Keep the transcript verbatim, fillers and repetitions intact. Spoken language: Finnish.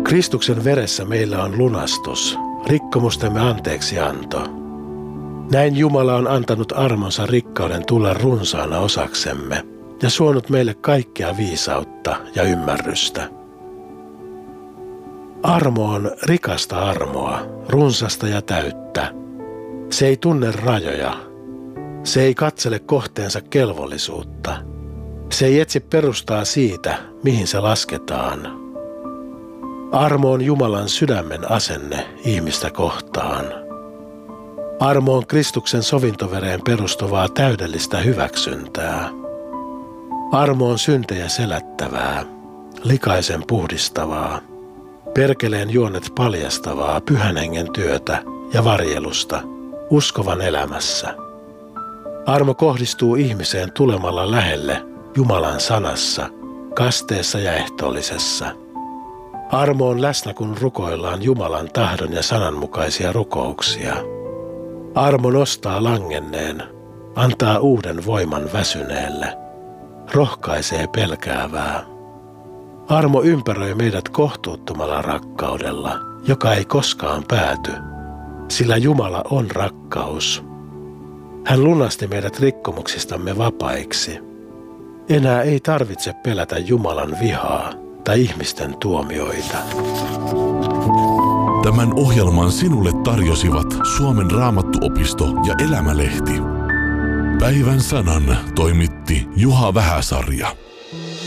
Kristuksen veressä meillä on lunastus, rikkomustemme anteeksianto. Näin Jumala on antanut armonsa rikkauden tulla runsaana osaksemme ja suonut meille kaikkea viisautta ja ymmärrystä. Armo on rikasta armoa, runsasta ja täyttä. Se ei tunne rajoja. Se ei katsele kohteensa kelvollisuutta. Se ei etsi perustaa siitä, mihin se lasketaan. Armo on Jumalan sydämen asenne ihmistä kohtaan. Armo on Kristuksen sovintovereen perustuvaa täydellistä hyväksyntää. Armo on syntejä selättävää, likaisen puhdistavaa, perkeleen juonet paljastavaa pyhän hengen työtä ja varjelusta uskovan elämässä. Armo kohdistuu ihmiseen tulemalla lähelle Jumalan sanassa, kasteessa ja ehtoollisessa. Armo on läsnä, kun rukoillaan Jumalan tahdon ja sanan mukaisia rukouksia. Armo nostaa langenneen, antaa uuden voiman väsyneelle, rohkaisee pelkäävää. Armo ympäröi meidät kohtuuttomalla rakkaudella, joka ei koskaan pääty, sillä Jumala on rakkaus. Hän lunasti meidät rikkomuksistamme vapaiksi. Enää ei tarvitse pelätä Jumalan vihaa tai ihmisten tuomioita. Tämän ohjelman sinulle tarjosivat Suomen Raamattuopisto ja Elämälehti. Päivän sanan toimitti Juha Vähäsarja.